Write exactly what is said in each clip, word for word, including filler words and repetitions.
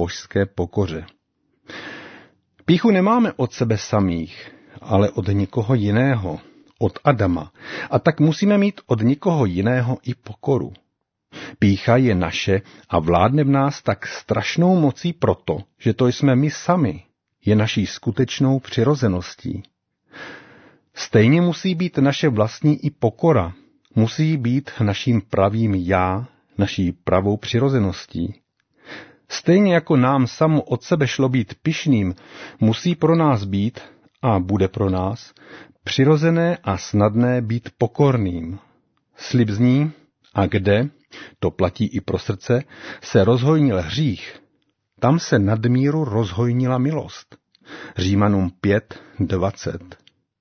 božské pokoře. Pýchu nemáme od sebe samých, ale od někoho jiného, od Adama, a tak musíme mít od někoho jiného i pokoru. Pýcha je naše a vládne v nás tak strašnou mocí proto, že to jsme my sami, je naší skutečnou přirozeností. Stejně musí být naše vlastní i pokora, musí být naším pravým já, naší pravou přirozeností. Stejně jako nám samo od sebe šlo být pyšným, musí pro nás být, a bude pro nás, přirozené a snadné být pokorným. Slib zní, a kde, to platí i pro srdce, se rozhojnil hřích, tam se nadmíru rozhojnila milost. Římanům pět dvacet.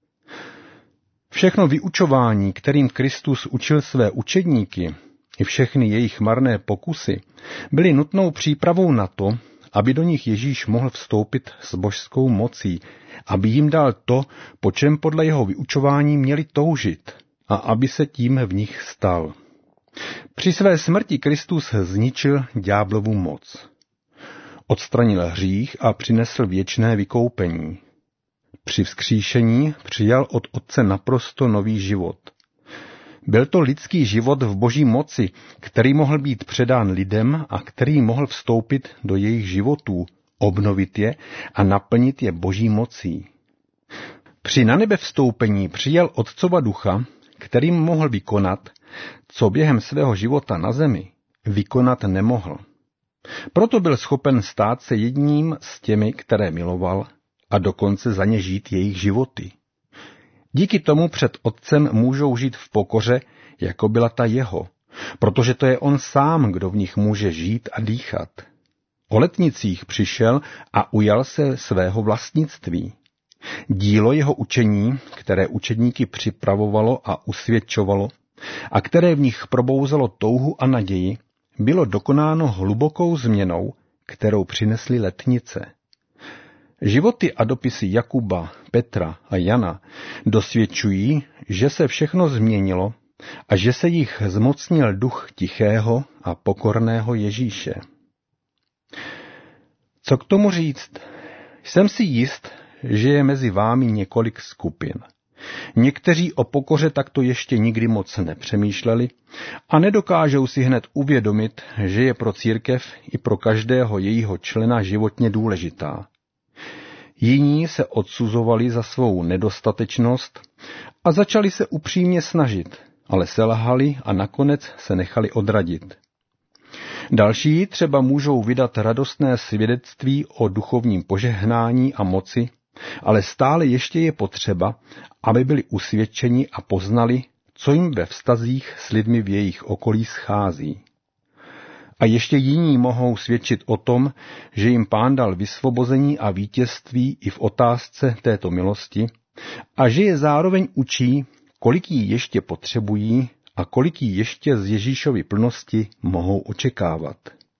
Všechno vyučování, kterým Kristus učil své učedníky, i všechny jejich marné pokusy, byly nutnou přípravou na to, aby do nich Ježíš mohl vstoupit s božskou mocí, aby jim dal to, po čem podle jeho vyučování měli toužit, a aby se tím v nich stal. Při své smrti Kristus zničil ďáblovu moc. Odstranil hřích a přinesl věčné vykoupení. Při vzkříšení přijal od Otce naprosto nový život. Byl to lidský život v boží moci, který mohl být předán lidem a který mohl vstoupit do jejich životů, obnovit je a naplnit je boží mocí. Při na nebe vstoupení přijal Otcova ducha, kterým mohl vykonat, co během svého života na zemi vykonat nemohl. Proto byl schopen stát se jedním z těmi, které miloval, a dokonce za ně žít jejich životy. Díky tomu před Otcem můžou žít v pokoře, jako byla ta jeho, protože to je on sám, kdo v nich může žít a dýchat. O letnicích přišel a ujal se svého vlastnictví. Dílo jeho učení, které učedníky připravovalo a usvědčovalo, a které v nich probouzelo touhu a naději, bylo dokonáno hlubokou změnou, kterou přinesly letnice. Životy a dopisy Jakuba, Petra a Jana dosvědčují, že se všechno změnilo a že se jich zmocnil duch tichého a pokorného Ježíše. Co k tomu říct? Jsem si jist, že je mezi vámi několik skupin. Někteří o pokoře takto ještě nikdy moc nepřemýšleli a nedokážou si hned uvědomit, že je pro církev i pro každého jejího člena životně důležitá. Jiní se odsuzovali za svou nedostatečnost a začali se upřímně snažit, ale selhali a nakonec se nechali odradit. Další třeba můžou vydat radostné svědectví o duchovním požehnání a moci, ale stále ještě je potřeba, aby byli usvědčeni a poznali, co jim ve vztazích s lidmi v jejich okolí schází. A ještě jiní mohou svědčit o tom, že jim Pán dal vysvobození a vítězství i v otázce této milosti a že je zároveň učí, kolik jí ještě potřebují a kolik jí ještě z Ježíšovy plnosti mohou očekávat.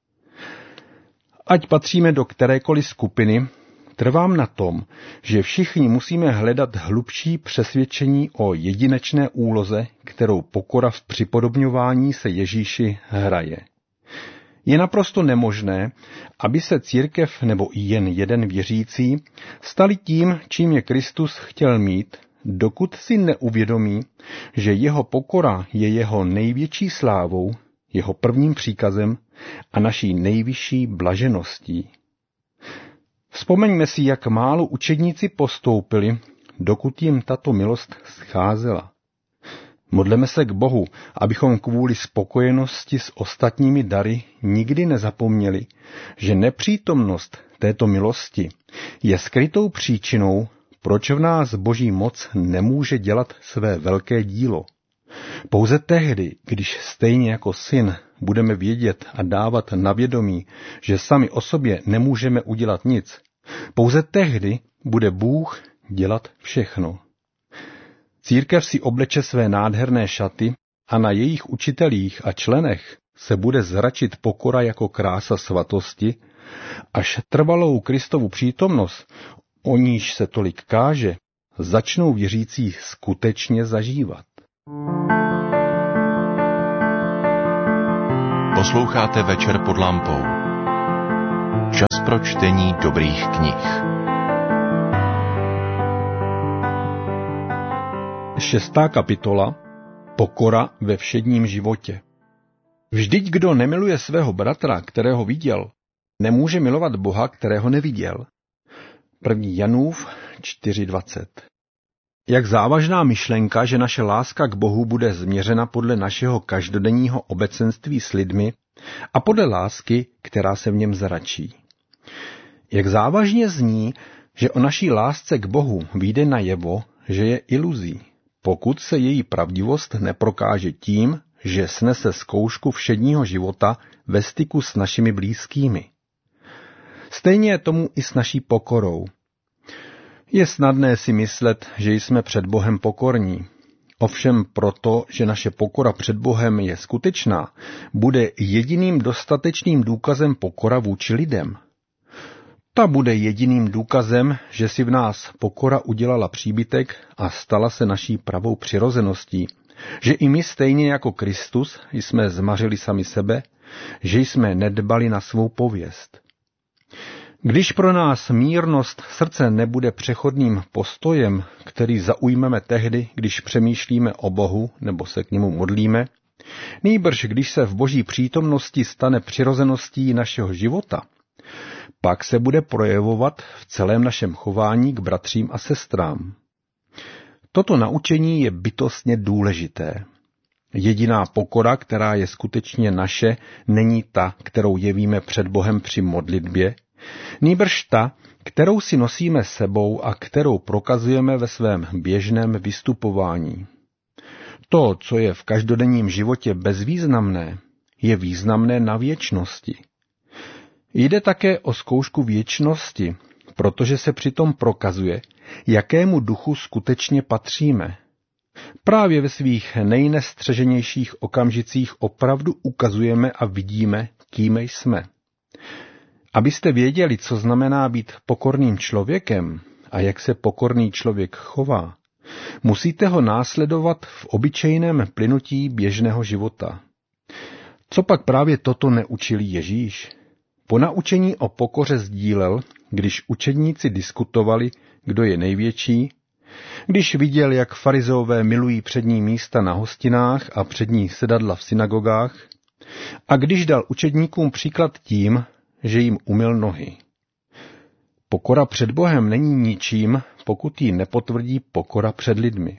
Ať patříme do kterékoliv skupiny, trvám na tom, že všichni musíme hledat hlubší přesvědčení o jedinečné úloze, kterou pokora v připodobňování se Ježíši hraje. Je naprosto nemožné, aby se církev nebo i jen jeden věřící stali tím, čím je Kristus chtěl mít, dokud si neuvědomí, že jeho pokora je jeho největší slávou, jeho prvním příkazem a naší nejvyšší blažeností. Vzpomeňme si, jak málo učedníci postoupili, dokud jim tato milost scházela. Modleme se k Bohu, abychom kvůli spokojenosti s ostatními dary nikdy nezapomněli, že nepřítomnost této milosti je skrytou příčinou, proč v nás Boží moc nemůže dělat své velké dílo. Pouze tehdy, když stejně jako syn budeme vědět a dávat na vědomí, že sami o sobě nemůžeme udělat nic, pouze tehdy bude Bůh dělat všechno. Církev si obleče své nádherné šaty a na jejich učitelích a členech se bude zračit pokora jako krása svatosti, až trvalou Kristovu přítomnost, o níž se tolik káže, začnou věřící skutečně zažívat. Posloucháte Večer pod lampou. Čas čas pro čtení dobrých knih. Šestá kapitola. Pokora ve všedním životě. Vždyť kdo nemiluje svého bratra, kterého viděl, nemůže milovat Boha, kterého neviděl. první Janův čtyři dvacet. Jak závažná myšlenka, že naše láska k Bohu bude změřena podle našeho každodenního obecenství s lidmi a podle lásky, která se v něm zračí. Jak závažně zní, že o naší lásce k Bohu vyjde najevo, že je iluzí, pokud se její pravdivost neprokáže tím, že snese zkoušku všedního života ve styku s našimi blízkými. Stejně je tomu i s naší pokorou. Je snadné si myslet, že jsme před Bohem pokorní. Ovšem proto, že naše pokora před Bohem je skutečná, bude jediným dostatečným důkazem pokora vůči lidem. Ta bude jediným důkazem, že si v nás pokora udělala příbytek a stala se naší pravou přirozeností, že i my stejně jako Kristus jsme zmařili sami sebe, že jsme nedbali na svou pověst. Když pro nás mírnost srdce nebude přechodným postojem, který zaujmeme tehdy, když přemýšlíme o Bohu nebo se k němu modlíme, nýbrž když se v Boží přítomnosti stane přirozeností našeho života, pak se bude projevovat v celém našem chování k bratřím a sestrám. Toto naučení je bytostně důležité. Jediná pokora, která je skutečně naše, není ta, kterou jevíme před Bohem při modlitbě, nýbrž ta, kterou si nosíme sebou a kterou prokazujeme ve svém běžném vystupování. To, co je v každodenním životě bezvýznamné, je významné na věčnosti. Jde také o zkoušku věčnosti, protože se přitom prokazuje, jakému duchu skutečně patříme. Právě ve svých nejnestřeženějších okamžicích opravdu ukazujeme a vidíme, kým jsme. Abyste věděli, co znamená být pokorným člověkem a jak se pokorný člověk chová, musíte ho následovat v obyčejném plynutí běžného života. Co pak právě toto neučil Ježíš? Po naučení o pokoře sdílel, když učedníci diskutovali, kdo je největší, když viděl, jak farizeové milují přední místa na hostinách a přední sedadla v synagogách, a když dal učedníkům příklad tím, že jim umyl nohy. Pokora před Bohem není ničím, pokud ji nepotvrdí pokora před lidmi.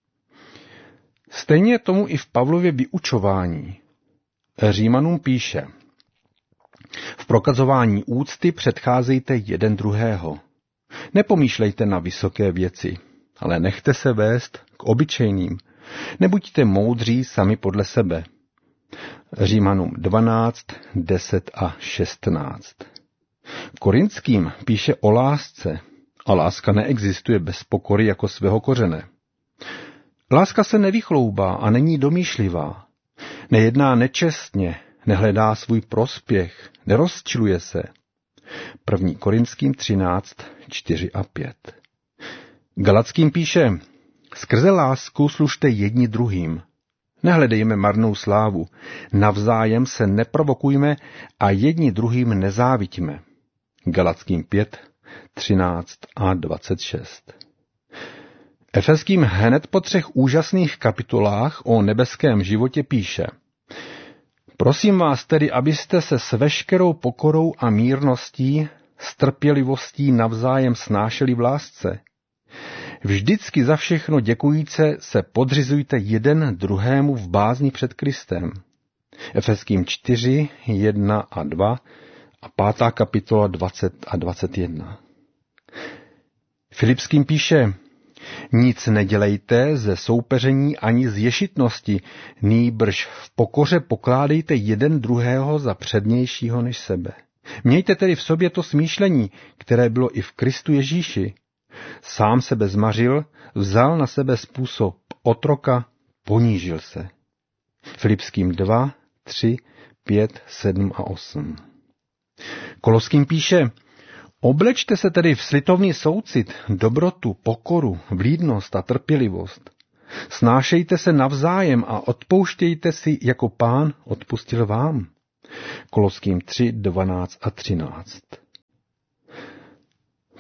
Stejně je tomu i v Pavlově vyučování. Římanům píše: V prokazování úcty předcházejte jeden druhého. Nepomýšlejte na vysoké věci, ale nechte se vést k obyčejným. Nebuďte moudří sami podle sebe. Římanům dvanáct, deset a šestnáct. Korinským píše o lásce, a láska neexistuje bez pokory jako svého kořene. Láska se nevychloubá a není domýšlivá. Nejedná nečestně, nehledá svůj prospěch, nerozčiluje se. první Korinským třináct, čtyři a pět. Galackým píše: Skrze lásku služte jedni druhým. Nehledejme marnou slávu, navzájem se neprovokujme a jedni druhým nezáviďme. Galackým pět, třináct a dvacet šest. Efeským hned po třech úžasných kapitolách o nebeském životě píše: Prosím vás tedy, abyste se s veškerou pokorou a mírností, s trpělivostí navzájem snášeli v lásce. Vždycky za všechno děkujíce se podřizujte jeden druhému v bázni před Kristem. Efeským čtyři, jedna a dva a pátá kapitola dvacet a dvacet jedna. Filipským píše: Nic nedělejte ze soupeření ani z ješitnosti, nýbrž v pokoře pokládejte jeden druhého za přednějšího než sebe. Mějte tedy v sobě to smýšlení, které bylo i v Kristu Ježíši. Sám sebe zmařil, vzal na sebe způsob otroka, ponížil se. Filipským dva, tři, pět, sedm a osm. Koloským píše: Oblečte se tedy v slitovný soucit, dobrotu, pokoru, vlídnost a trpělivost. Snášejte se navzájem a odpouštějte si, jako Pán odpustil vám. Koloským tři, dvanáct a třináct.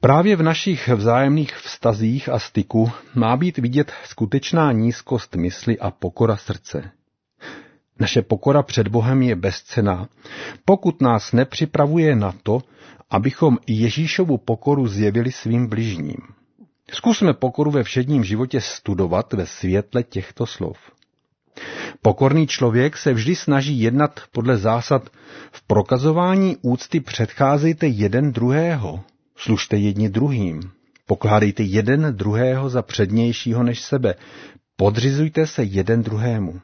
Právě v našich vzájemných vztazích a styku má být vidět skutečná nízkost mysli a pokora srdce. Naše pokora před Bohem je bezcenná, pokud nás nepřipravuje na to, abychom Ježíšovu pokoru zjevili svým bližním. Zkusme pokoru ve všedním životě studovat ve světle těchto slov. Pokorný člověk se vždy snaží jednat podle zásad: v prokazování úcty předcházejte jeden druhého, služte jedni druhým, pokládejte jeden druhého za přednějšího než sebe, podřizujte se jeden druhému.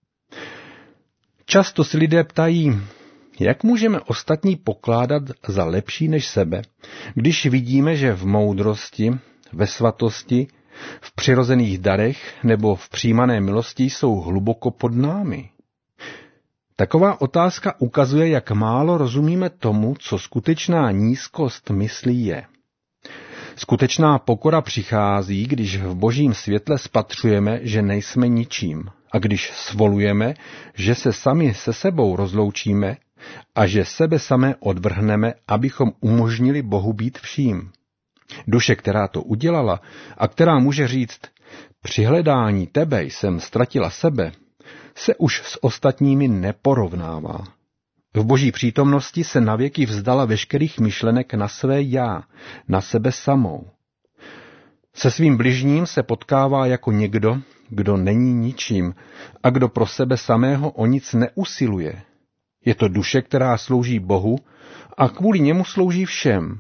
Často si lidé ptají, jak můžeme ostatní pokládat za lepší než sebe, když vidíme, že v moudrosti, ve svatosti, v přirozených darech nebo v přijímané milosti jsou hluboko pod námi. Taková otázka ukazuje, jak málo rozumíme tomu, co skutečná nízkost myslí je. Skutečná pokora přichází, když v božím světle spatřujeme, že nejsme ničím, a když svolujeme, že se sami se sebou rozloučíme a že sebe samé odvrhneme, abychom umožnili Bohu být vším. Duše, která to udělala a která může říct: při hledání tebe jsem ztratila sebe, se už s ostatními neporovnává. V boží přítomnosti se navěky vzdala veškerých myšlenek na své já, na sebe samou. Se svým bližním se potkává jako někdo, kdo není ničím a kdo pro sebe samého o nic neusiluje. Je to duše, která slouží Bohu a kvůli němu slouží všem.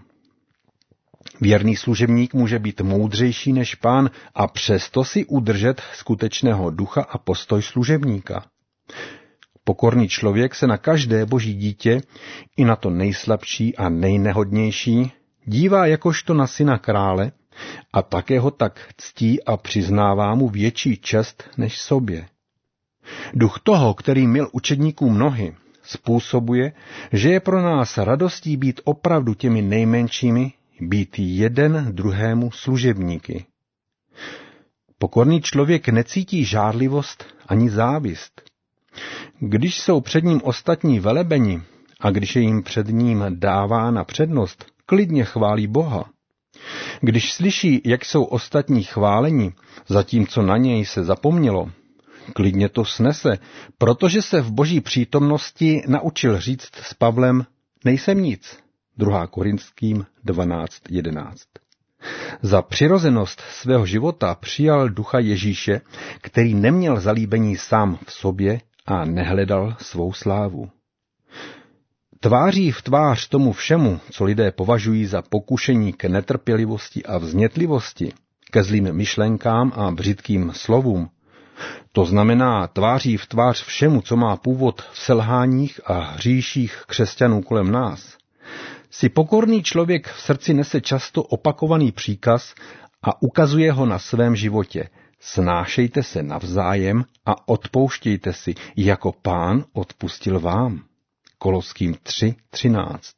Věrný služebník může být moudřejší než Pán a přesto si udržet skutečného ducha a postoj služebníka. Pokorný člověk se na každé boží dítě, i na to nejslabší a nejnehodnější, dívá jakožto na syna krále a také ho tak ctí a přiznává mu větší čest než sobě. Duch toho, který myl učedníkům nohy, způsobuje, že je pro nás radostí být opravdu těmi nejmenšími, být jeden druhému služebníky. Pokorný člověk necítí žárlivost ani závist. Když jsou před ním ostatní velebeni a když je jim před ním dávána přednost, klidně chválí Boha. Když slyší, jak jsou ostatní chváleni, zatímco na něj se zapomnělo, klidně to snese, protože se v boží přítomnosti naučil říct s Pavlem: nejsem nic. druhá Korinským dvanáct jedenáct. Za přirozenost svého života přijal ducha Ježíše, který neměl zalíbení sám v sobě a nehledal svou slávu. Tváří v tvář tomu všemu, co lidé považují za pokušení k netrpělivosti a vznětlivosti, ke zlým myšlenkám a břitkým slovům, to znamená tváří v tvář všemu, co má původ v selháních a hříších křesťanů kolem nás, si pokorný člověk v srdci nese často opakovaný příkaz a ukazuje ho na svém životě. Snášejte se navzájem a odpouštějte si, jako Pán odpustil vám. Koloským tři třináct.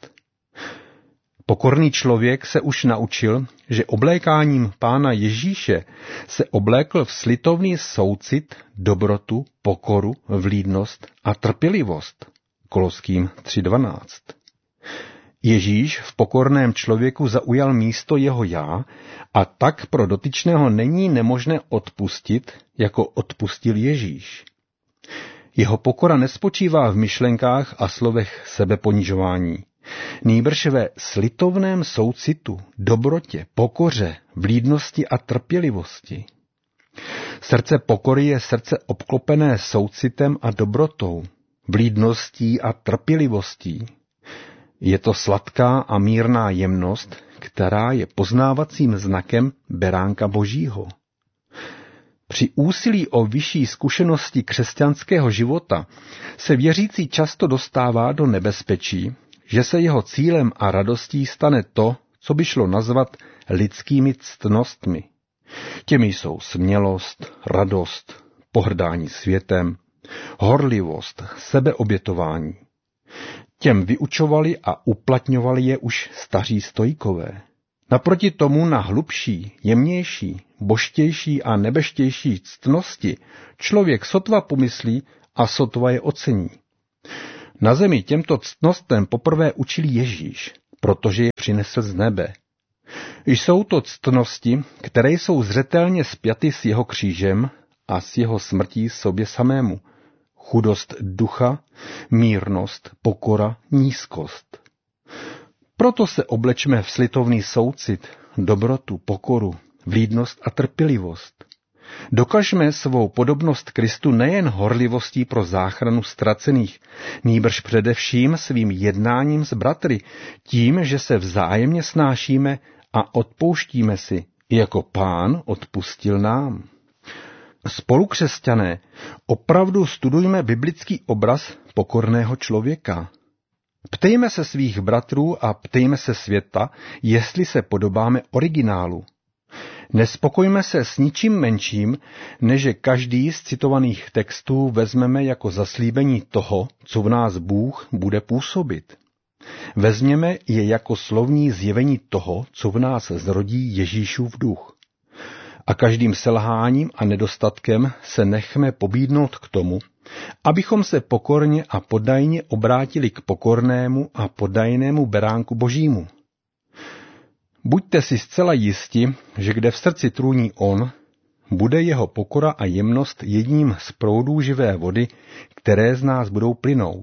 Pokorný člověk se už naučil, že oblékáním Pána Ježíše se oblékl v slitovný soucit, dobrotu, pokoru, vlídnost a trpělivost. Koloským tři dvanáct. Ježíš v pokorném člověku zaujal místo jeho já a tak pro dotyčného není nemožné odpustit, jako odpustil Ježíš. Jeho pokora nespočívá v myšlenkách a slovech sebeponižování, nýbrž ve slitovném soucitu, dobrotě, pokoře, vlídnosti a trpělivosti. Srdce pokory je srdce obklopené soucitem a dobrotou, vlídností a trpělivostí. Je to sladká a mírná jemnost, která je poznávacím znakem beránka Božího. Při úsilí o vyšší zkušenosti křesťanského života se věřící často dostává do nebezpečí, že se jeho cílem a radostí stane to, co by šlo nazvat lidskými ctnostmi. Těmi jsou smělost, radost, pohrdání světem, horlivost, sebeobětování. Těm vyučovali a uplatňovali je už staří stoikové. Naproti tomu na hlubší, jemnější, božtější a nebeštější ctnosti člověk sotva pomyslí a sotva je ocení. Na zemi těmto ctnostem poprvé učil Ježíš, protože je přinesl z nebe. Jsou to ctnosti, které jsou zřetelně spjaty s jeho křížem a s jeho smrtí sobě samému. Chudost ducha, mírnost, pokora, nízkost. Proto se oblečme v slitovný soucit, dobrotu, pokoru, vlídnost a trpělivost. Dokažme svou podobnost Kristu nejen horlivostí pro záchranu ztracených, nýbrž především svým jednáním s bratry, tím, že se vzájemně snášíme a odpouštíme si, jako Pán odpustil nám. Spolukřesťané, opravdu studujme biblický obraz pokorného člověka. Ptejme se svých bratrů a ptejme se světa, jestli se podobáme originálu. Nespokojme se s ničím menším, než že každý z citovaných textů vezmeme jako zaslíbení toho, co v nás Bůh bude působit. Vezměme je jako slovní zjevení toho, co v nás zrodí Ježíšův duch. A každým selháním a nedostatkem se nechme pobídnout k tomu, abychom se pokorně a podajně obrátili k pokornému a podajnému beránku Božímu. Buďte si zcela jisti, že kde v srdci trůní on, bude jeho pokora a jemnost jedním z proudů živé vody, které z nás budou plynout.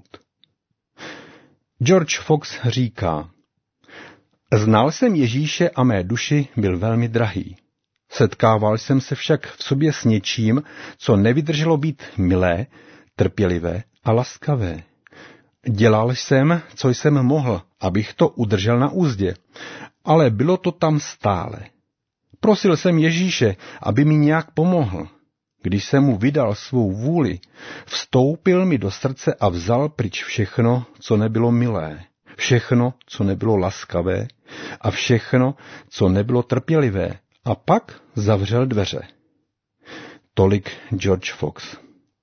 George Fox říká: Znal jsem Ježíše a mé duši byl velmi drahý. Setkával jsem se však v sobě s něčím, co nevydrželo být milé, trpělivé a laskavé. Dělal jsem, co jsem mohl, abych to udržel na úzdě, ale bylo to tam stále. Prosil jsem Ježíše, aby mi nějak pomohl. Když jsem mu vydal svou vůli, vstoupil mi do srdce a vzal pryč všechno, co nebylo milé, všechno, co nebylo laskavé a všechno, co nebylo trpělivé, a pak zavřel dveře. Tolik George Fox.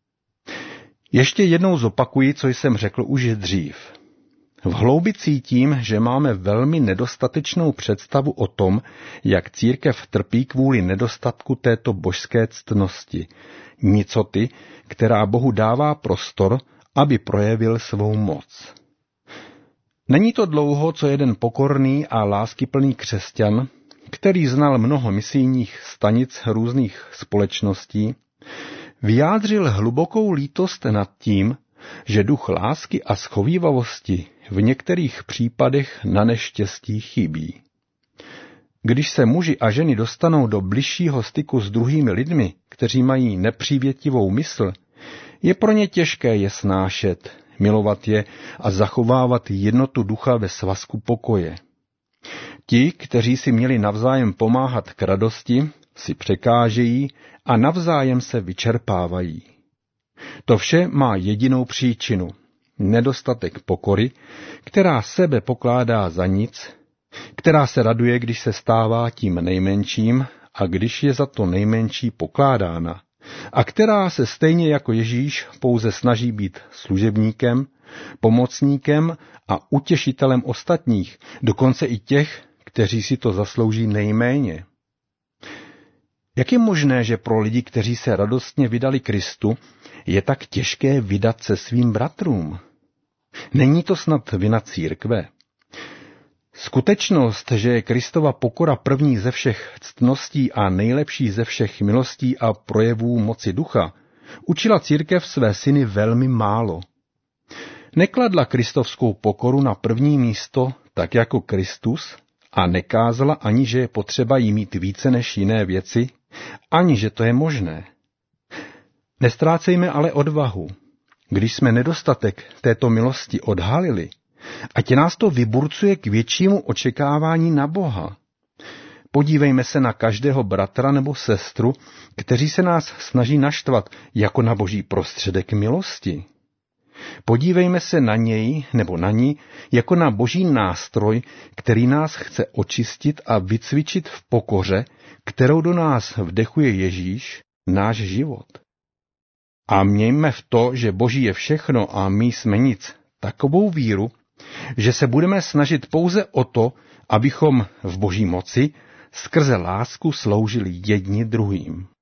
Ještě jednou zopakuji, co jsem řekl už dřív. V hloubi cítím, že máme velmi nedostatečnou představu o tom, jak církev trpí kvůli nedostatku této božské ctnosti, nicoty, která Bohu dává prostor, aby projevil svou moc. Není to dlouho, co jeden pokorný a láskyplný křesťan, který znal mnoho misijních stanic různých společností, vyjádřil hlubokou lítost nad tím, že duch lásky a schovívavosti v některých případech na neštěstí chybí. Když se muži a ženy dostanou do bližšího styku s druhými lidmi, kteří mají nepřívětivou mysl, je pro ně těžké je snášet, milovat je a zachovávat jednotu ducha ve svazku pokoje. Ti, kteří si měli navzájem pomáhat k radosti, si překážejí a navzájem se vyčerpávají. To vše má jedinou příčinu, nedostatek pokory, která sebe pokládá za nic, která se raduje, když se stává tím nejmenším a když je za to nejmenší pokládána, a která se stejně jako Ježíš pouze snaží být služebníkem, pomocníkem a utěšitelem ostatních, dokonce i těch, kteří si to zaslouží nejméně. Jak je možné, že pro lidi, kteří se radostně vydali Kristu, je tak těžké vydat se svým bratrům? Není to snad vina církve? Skutečnost, že je Kristova pokora první ze všech ctností a nejlepší ze všech milostí a projevů moci ducha, učila církev své syny velmi málo. Nekladla kristovskou pokoru na první místo tak jako Kristus a nekázala ani, že je potřeba jí mít více než jiné věci, ani že to je možné. Nestrácejme ale odvahu. Když jsme nedostatek této milosti odhalili, ať nás to vyburcuje k většímu očekávání na Boha. Podívejme se na každého bratra nebo sestru, kteří se nás snaží naštvat jako na boží prostředek milosti. Podívejme se na něj nebo na ní jako na boží nástroj, který nás chce očistit a vycvičit v pokoře, kterou do nás vdechuje Ježíš, náš život. A mějme v to, že Boží je všechno a my jsme nic, takovou víru, že se budeme snažit pouze o to, abychom v Boží moci skrze lásku sloužili jedni druhým.